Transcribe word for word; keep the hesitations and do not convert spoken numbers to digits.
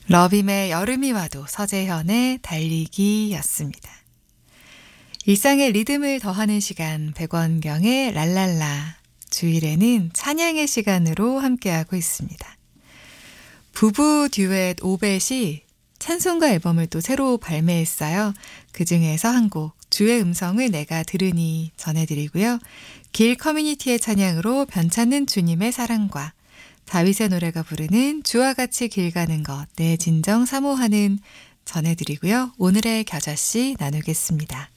러빔의 여름이 와도, 서재현의 달리기였습니다. 일상의 리듬을 더하는 시간, 백원경의 랄랄라. 주일에는 찬양의 시간으로 함께하고 있습니다. 부부 듀엣 오벳이 찬송가 앨범을 또 새로 발매했어요. 그 중에서 한 곡, 주의 음성을 내가 들으니 전해드리고요. 길 커뮤니티의 찬양으로 변찮는 주님의 사랑과, 다윗의 노래가 부르는 주와 같이 길 가는 것, 내 진정 사모하는 전해드리고요. 오늘의 겨자씨 나누겠습니다.